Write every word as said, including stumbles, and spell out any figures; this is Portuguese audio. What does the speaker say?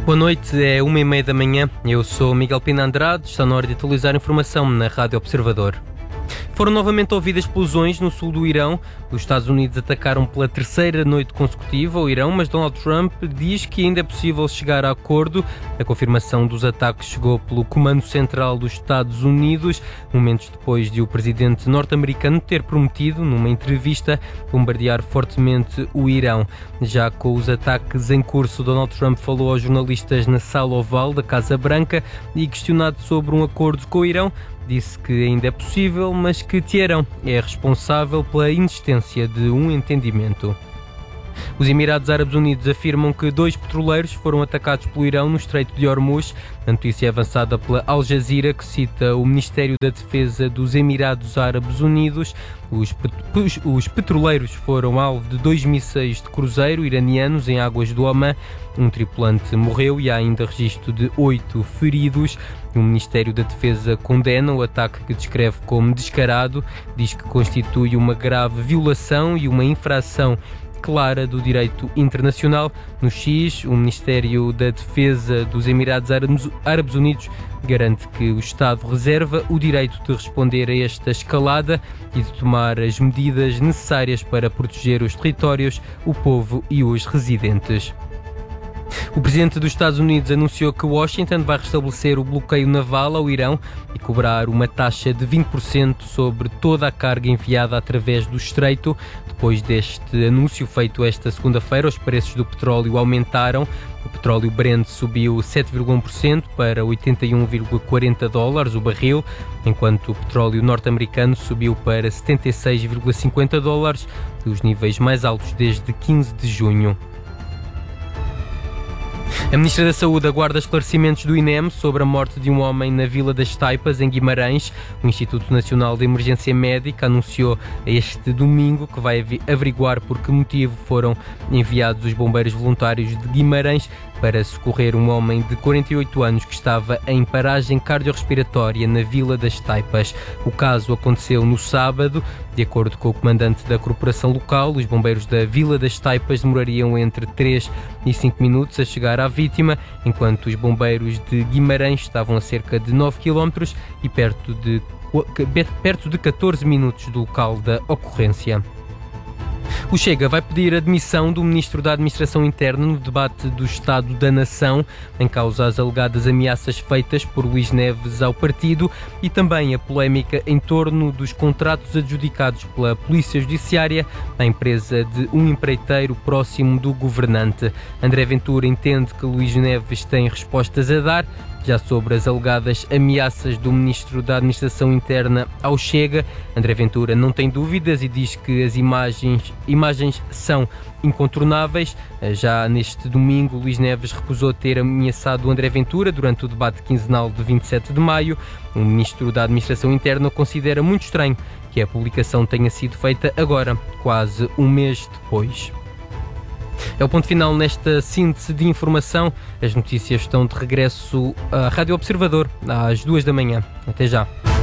Boa noite, é uma e meia da manhã. Eu sou Miguel Pina Andrade, está na hora de atualizar a informação na Rádio Observador. Foram novamente ouvidas explosões no sul do Irão. Os Estados Unidos atacaram pela terceira noite consecutiva o Irão, mas Donald Trump diz que ainda é possível chegar a acordo. A confirmação dos ataques chegou pelo Comando Central dos Estados Unidos, momentos depois de o presidente norte-americano ter prometido, numa entrevista, bombardear fortemente o Irão. Já com os ataques em curso, Donald Trump falou aos jornalistas na Sala Oval da Casa Branca e, questionado sobre um acordo com o Irão, disse que ainda é possível, mas que Teherão é responsável pela inexistência de um entendimento. Os Emirados Árabes Unidos afirmam que dois petroleiros foram atacados pelo Irão no Estreito de Hormuz. A notícia é avançada pela Al Jazeera, que cita o Ministério da Defesa dos Emirados Árabes Unidos. Os, os, os petroleiros foram alvo de dois mísseis de cruzeiro iranianos em águas do Omã. Um tripulante morreu e há ainda registro de oito feridos. O Ministério da Defesa condena o ataque, que descreve como descarado, diz que constitui uma grave violação e uma infração clara do direito internacional. No X, o Ministério da Defesa dos Emirados Árabes Unidos garante que o Estado reserva o direito de responder a esta escalada e de tomar as medidas necessárias para proteger os territórios, o povo e os residentes. O presidente dos Estados Unidos anunciou que Washington vai restabelecer o bloqueio naval ao Irão e cobrar uma taxa de vinte por cento sobre toda a carga enviada através do estreito. Depois deste anúncio feito esta segunda-feira, os preços do petróleo aumentaram. O petróleo Brent subiu sete vírgula um por cento para oitenta e um vírgula quarenta dólares o barril, enquanto o petróleo norte-americano subiu para setenta e seis vírgula cinquenta dólares, os níveis mais altos desde quinze de junho. A Ministra da Saúde aguarda esclarecimentos do I N E M sobre a morte de um homem na Vila das Taipas, em Guimarães. O Instituto Nacional de Emergência Médica anunciou este domingo que vai averiguar por que motivo foram enviados os bombeiros voluntários de Guimarães para socorrer um homem de quarenta e oito anos que estava em paragem cardiorrespiratória na Vila das Taipas. O caso aconteceu no sábado. De acordo com o comandante da corporação local, os bombeiros da Vila das Taipas demorariam entre três e cinco minutos a chegar à vítima, enquanto os bombeiros de Guimarães estavam a cerca de nove quilómetros e perto de, perto de catorze minutos do local da ocorrência. O Chega vai pedir a demissão do Ministro da Administração Interna no debate do Estado da Nação, em causa as alegadas ameaças feitas por Luís Neves ao partido e também a polémica em torno dos contratos adjudicados pela Polícia Judiciária à empresa de um empreiteiro próximo do governante. André Ventura entende que Luís Neves tem respostas a dar. Já sobre as alegadas ameaças do Ministro da Administração Interna ao Chega, André Ventura não tem dúvidas e diz que as imagens, imagens são incontornáveis. Já neste domingo, Luís Neves recusou ter ameaçado André Ventura durante o debate quinzenal de vinte e sete de maio. O Ministro da Administração Interna considera muito estranho que a publicação tenha sido feita agora, quase um mês depois. É o ponto final nesta síntese de informação. As notícias estão de regresso à Rádio Observador às duas da manhã. Até já.